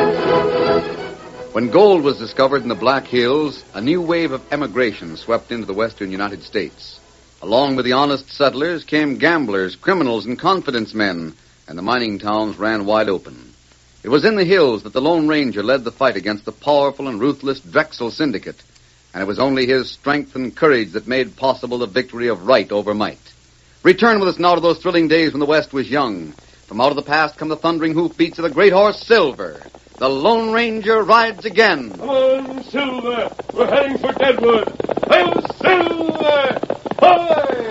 When gold was discovered in the Black Hills, a new wave of emigration swept into the western United States. Along with the honest settlers came gamblers, criminals, and confidence men, and the mining towns ran wide open. It was in the hills that the Lone Ranger led the fight against the powerful and ruthless Drexel Syndicate, and it was only his strength and courage that made possible the victory of right over might. Return with us now to those thrilling days when the West was young. From out of the past come the thundering hoofbeats of the great horse Silver. The Lone Ranger rides again. Come on, Silver. We're heading for Deadwood. Hail, Silver! Hi!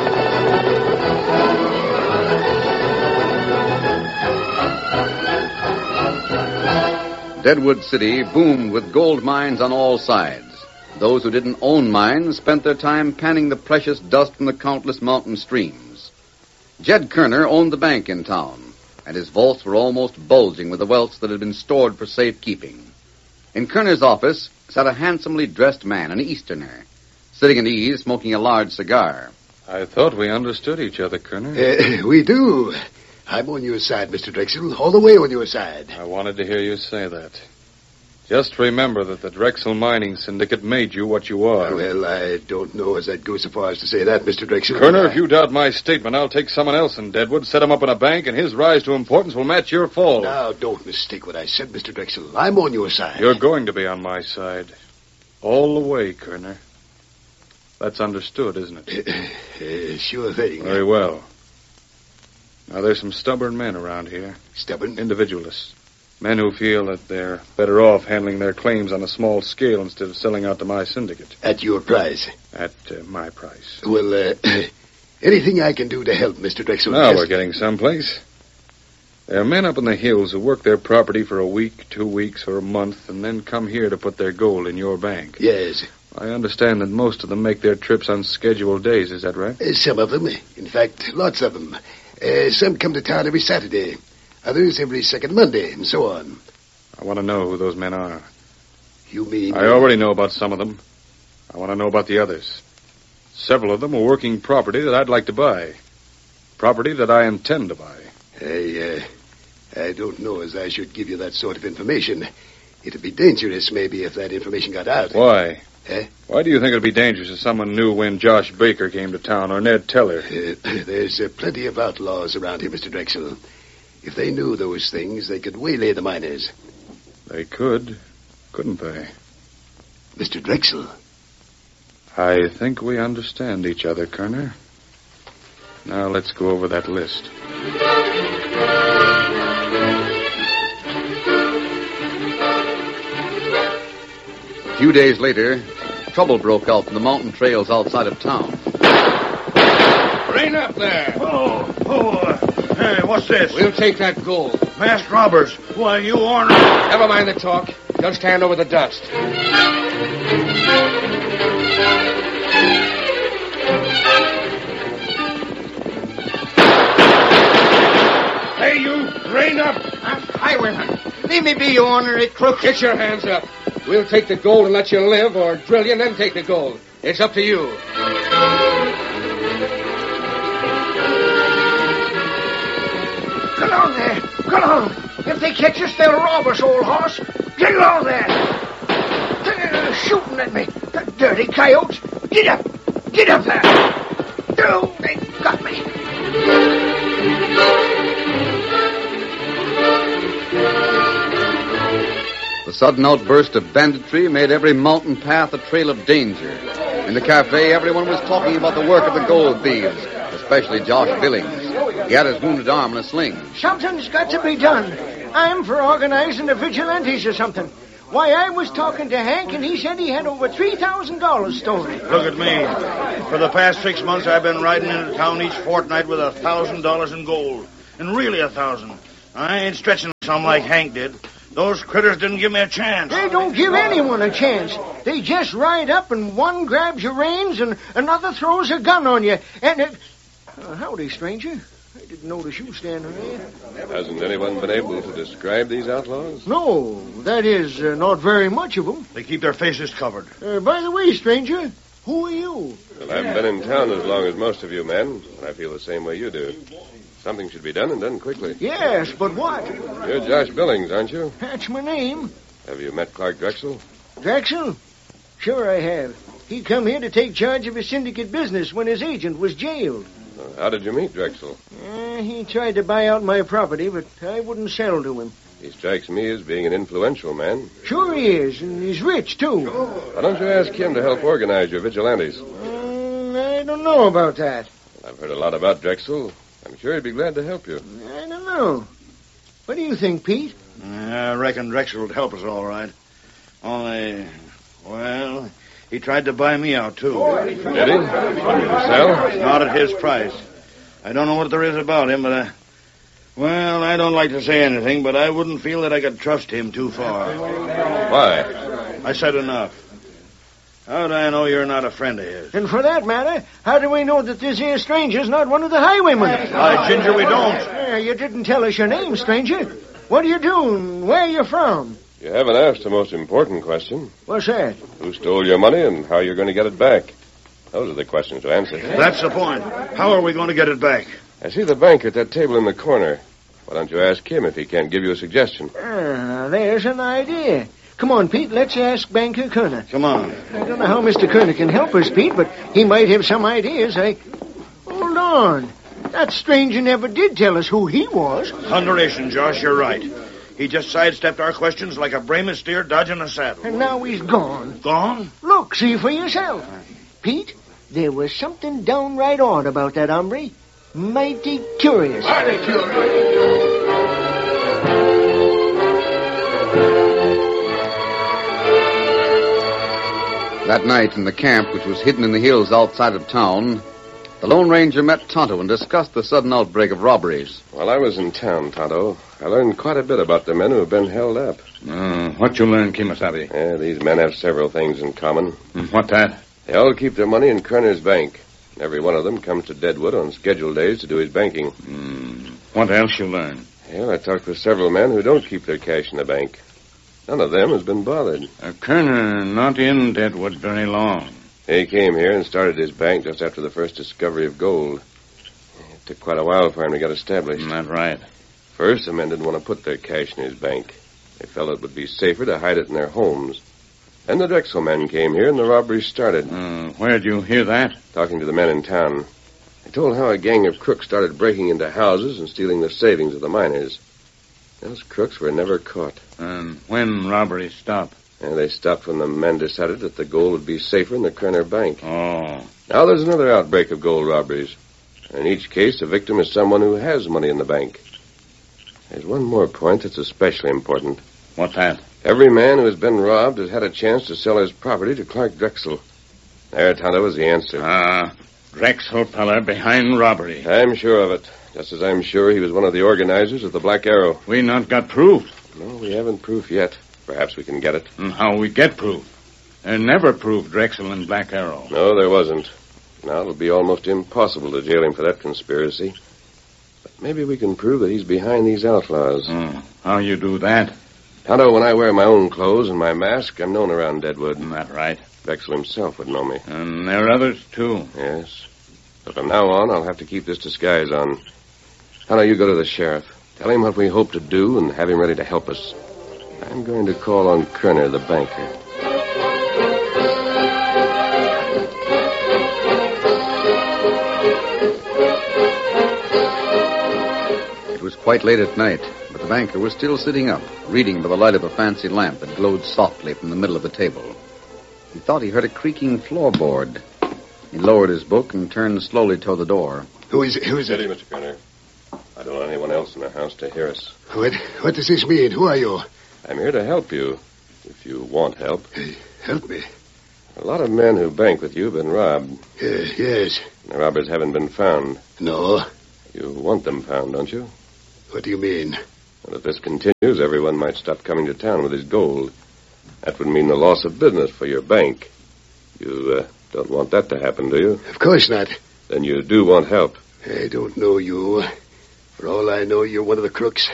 Deadwood City boomed with gold mines on all sides. Those who didn't own mines spent their time panning the precious dust from the countless mountain streams. Jed Kerner owned the bank in town, and his vaults were almost bulging with the wealth that had been stored for safekeeping. In Kerner's office sat a handsomely dressed man, an Easterner, sitting at ease, smoking a large cigar. I thought we understood each other, Kerner. We do. I'm on your side, Mr. Drexel, all the way on your side. I wanted to hear you say that. Just remember that the Drexel Mining Syndicate made you what you are. Well, I don't know as I'd go so far as to say that, Mr. Drexel. Kerner, if you doubt my statement, I'll take someone else in Deadwood, set him up in a bank, and his rise to importance will match your fall. Now, don't mistake what I said, Mr. Drexel. I'm on your side. You're going to be on my side. All the way, Kerner. That's understood, isn't it? Sure thing. Very well. Now, there's some stubborn men around here. Stubborn? Individualists. Men who feel that they're better off handling their claims on a small scale instead of selling out to my syndicate. At your price? At my price. Well, anything I can do to help, Mr. Drexel? Now we're getting someplace. There are men up in the hills who work their property for a week, 2 weeks, or a month, and then come here to put their gold in your bank. Yes. I understand that most of them make their trips on scheduled days, is that right? Some of them. In fact, lots of them. Some come to town every Saturday. Others every second Monday, and so on. I want to know who those men are. You mean... I already know about some of them. I want to know about the others. Several of them are working property that I'd like to buy. Property that I intend to buy. I don't know as I should give you that sort of information. It'd be dangerous, maybe, if that information got out. Why? Eh? Why do you think it'd be dangerous if someone knew when Josh Baker came to town, or Ned Teller? There's plenty of outlaws around here, Mr. Drexel. If they knew those things, they could waylay the miners. They could, couldn't they? Mr. Drexel. I think we understand each other, Kerner. Now let's go over that list. A few days later, trouble broke out in the mountain trails outside of town. Rain up there. Hey, what's this? We'll take that gold. Masked robbers. Why, you ornery... Never mind the talk. Just hand over the dust. Hey, you. Rain up. I'm highwayman. Leave me be, you ornery crook. Get your hands up. We'll take the gold and let you live, or drill you and then take the gold. It's up to you. Come on there. Come on. If they catch us, they'll rob us, old horse. Get along there. They're shooting at me. The dirty coyotes. Get up. Get up there. Oh, they got me. The sudden outburst of banditry made every mountain path a trail of danger. In the cafe, everyone was talking about the work of the gold thieves, especially Josh Billings. He had his wounded arm in a sling. Something's got to be done. I'm for organizing the vigilantes or something. Why, I was talking to Hank, and he said he had over $3,000 stolen. Look at me. For the past 6 months, I've been riding into town each fortnight with $1,000 in gold. And really 1,000. I ain't stretching some like Hank did. Those critters didn't give me a chance. They don't give anyone a chance. They just ride up and one grabs your reins and another throws a gun on you. And it... howdy, stranger. I didn't notice you standing there. Hasn't anyone been able to describe these outlaws? No, that is, not very much of them. They keep their faces covered. By the way, stranger, who are you? Well, I haven't been in town as long as most of you men. I feel the same way you do. Something should be done and done quickly. Yes, but what? You're Josh Billings, aren't you? That's my name. Have you met Clark Drexel? Drexel? Sure I have. He come here to take charge of his syndicate business when his agent was jailed. How did you meet Drexel? He tried to buy out my property, but I wouldn't sell to him. He strikes me as being an influential man. Sure he is, and he's rich, too. Why don't you ask him to help organize your vigilantes? I don't know about that. I've heard a lot about Drexel. I'm sure he'd be glad to help you. I don't know. What do you think, Pete? I reckon Drexel would help us all right. Only, well, he tried to buy me out, too. Did he? Sell? Not at his price. I don't know what there is about him, but, well, I don't like to say anything, but I wouldn't feel that I could trust him too far. Why? I said enough. How do I know you're not a friend of his? And for that matter, how do we know that this here stranger's not one of the highwaymen? Why, Ginger, we don't. You didn't tell us your name, stranger. What are you doing? Where are you from? You haven't asked the most important question. What's that? Who stole your money and how you're going to get it back? Those are the questions to answer. That's the point. How are we going to get it back? I see the banker at that table in the corner. Why don't you ask him if he can't give you a suggestion? There's an idea. Come on, Pete, let's ask Banker Kerner. Come on. I don't know how Mr. Kerner can help us, Pete, but he might have some ideas. Hold on. That stranger never did tell us who he was. Thunderation, Josh, you're right. He just sidestepped our questions like a brayman steer dodging a saddle. And now he's gone. Gone? Look, see for yourself. Pete, there was something downright odd about that hombre. Mighty curious. Mighty curious. That night in the camp, which was hidden in the hills outside of town, the Lone Ranger met Tonto and discussed the sudden outbreak of robberies. While I was in town, Tonto, I learned quite a bit about the men who have been held up. What you learn, Kimasabi? These men have several things in common. What that? They all keep their money in Kerner's bank. Every one of them comes to Deadwood on scheduled days to do his banking. What else you learn? Well, I talked with several men who don't keep their cash in the bank. None of them has been bothered. Kerner not in Deadwood very long. He came here and started his bank just after the first discovery of gold. It took quite a while for him to get established. That's right. First, the men didn't want to put their cash in his bank. They felt it would be safer to hide it in their homes. Then the Drexel men came here and the robberies started. Where'd you hear that? Talking to the men in town. They told how a gang of crooks started breaking into houses and stealing the savings of the miners. Those crooks were never caught. And when robberies stopped? And they stopped when the men decided that the gold would be safer in the Kerner bank. Oh. Now there's another outbreak of gold robberies. In each case, the victim is someone who has money in the bank. There's one more point that's especially important. What's that? Every man who has been robbed has had a chance to sell his property to Clark Drexel. There, Tonto, was the answer. Drexel feller behind robbery. I'm sure of it. Just as I'm sure he was one of the organizers of the Black Arrow. We not got proof. No, we haven't proof yet. Perhaps we can get it. And how we get proof? There never proved Drexel and Black Arrow. No, there wasn't. Now it'll be almost impossible to jail him for that conspiracy. But maybe we can prove that he's behind these outlaws. How you do that? Tonto, when I wear my own clothes and my mask, I'm known around Deadwood. That right. Drexel himself would know me. And there are others, too. Yes. But from now on, I'll have to keep this disguise on. Tonto, you go to the sheriff. Tell him what we hope to do and have him ready to help us. I'm going to call on Kerner, the banker. It was quite late at night, but the banker was still sitting up, reading by the light of a fancy lamp that glowed softly from the middle of the table. He thought he heard a creaking floorboard. He lowered his book and turned slowly toward the door. Who is it? Steady, Mr. Kerner. I don't want anyone else in the house to hear us. What does this mean? Who are you? I'm here to help you, if you want help. Help me? A lot of men who bank with you have been robbed. Yes. The robbers haven't been found. No. You want them found, don't you? What do you mean? Well, if this continues, everyone might stop coming to town with his gold. That would mean the loss of business for your bank. You don't want that to happen, do you? Of course not. Then you do want help. I don't know you. For all I know, you're one of the crooks.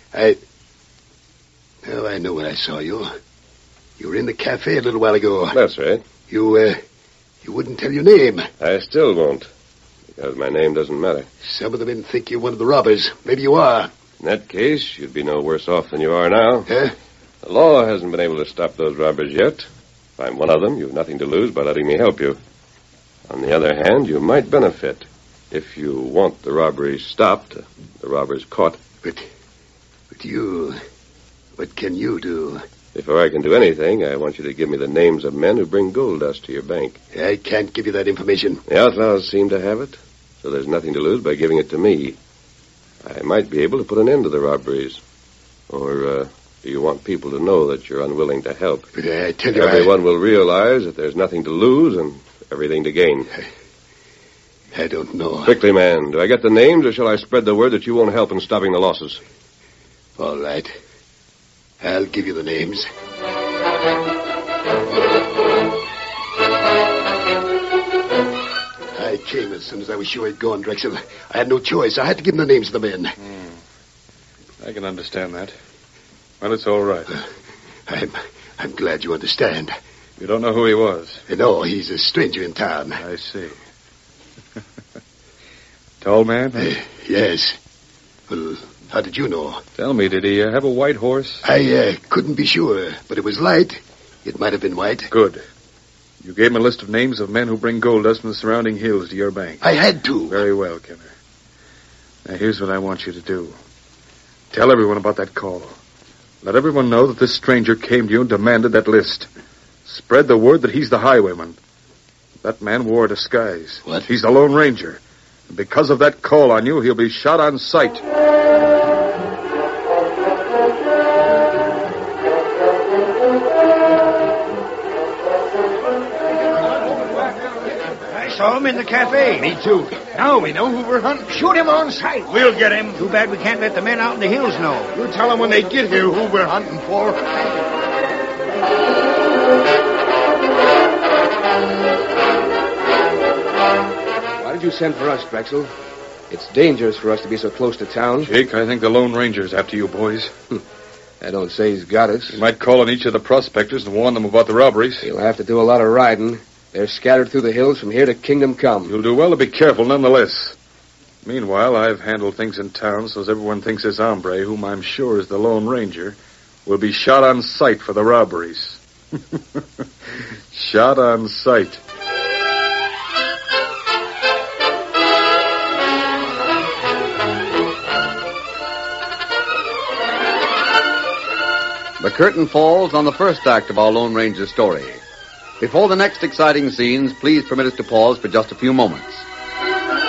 Now, I know when I saw you. You were in the cafe a little while ago. That's right. You wouldn't tell your name. I still won't. Because my name doesn't matter. Some of the men think you're one of the robbers. Maybe you are. In that case, you'd be no worse off than you are now. Huh? The law hasn't been able to stop those robbers yet. If I'm one of them, you've nothing to lose by letting me help you. On the other hand, you might benefit. If you want the robberies stopped, the robbers caught. But you... What can you do? Before I can do anything, I want you to give me the names of men who bring gold dust to your bank. I can't give you that information. The outlaws seem to have it, so there's nothing to lose by giving it to me. I might be able to put an end to the robberies. Or, do you want people to know that you're unwilling to help? But I tell you, Everyone will realize that there's nothing to lose and everything to gain. I don't know. Quickly, man. Do I get the names, or shall I spread the word that you won't help in stopping the losses? All right. I'll give you the names. I came as soon as I was sure he'd gone, Drexel. I had no choice. I had to give him the names of the men. I can understand that. Well, it's all right. I'm glad you understand. You don't know who he was? No, he's a stranger in town. I see. Tall man? Yes. Well, how did you know? Tell me, did he have a white horse? I couldn't be sure, but it was light. It might have been white. Good. You gave him a list of names of men who bring gold dust from the surrounding hills to your bank. I had to. Very well, Kenner. Now, here's what I want you to do. Tell everyone about that call. Let everyone know that this stranger came to you and demanded that list. Spread the word that he's the highwayman. That man wore a disguise. What? He's the Lone Ranger. And because of that call on you, he'll be shot on sight. I saw him in the cafe. Me too. Now we know who we're hunting. Shoot him on sight. We'll get him. Too bad we can't let the men out in the hills know. You tell them when they get here who we're hunting for. Why did you send for us, Drexel? It's dangerous for us to be so close to town. Jake, I think the Lone Ranger's after you boys. I don't say he's got us. He might call on each of the prospectors and warn them about the robberies. He'll have to do a lot of riding. They're scattered through the hills from here to Kingdom Come. You'll do well to be careful nonetheless. Meanwhile, I've handled things in town so as everyone thinks this hombre, whom I'm sure is the Lone Ranger, will be shot on sight for the robberies. Shot on sight. The curtain falls on the first act of our Lone Ranger story. Before the next exciting scenes, please permit us to pause for just a few moments.